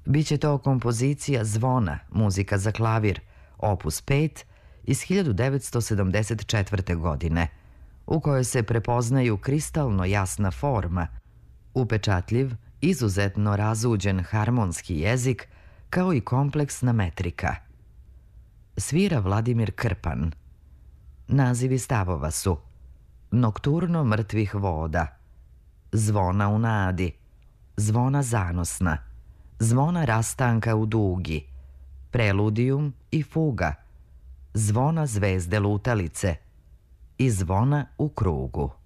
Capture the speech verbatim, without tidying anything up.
Biće to kompozicija Zvona, muzika za klavir, opus pet iz hiljadu devetsto sedamdeset četvrte. godine, u kojoj se prepoznaju kristalno jasna forma, upečatljiv, izuzetno razuđen harmonski jezik, kao i kompleksna metrika. Svira Vladimir Krpan. Nazivi stavova su Nokturno mrtvih voda, Zvona u nadi, Zvona zanosna, Zvona rastanka u dugi, Preludijum i fuga, Zvona zvezde lutalice i Zvona u krugu.